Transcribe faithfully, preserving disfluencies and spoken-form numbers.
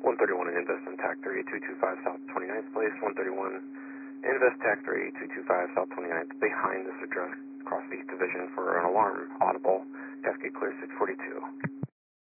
one thirty-one in Invest on TAC three two two five South twenty-ninth Place, one thirty-one Invest TAC three two two five South twenty-ninth, behind this address, across the East Division for an alarm, audible, Cascade Clear six forty-two.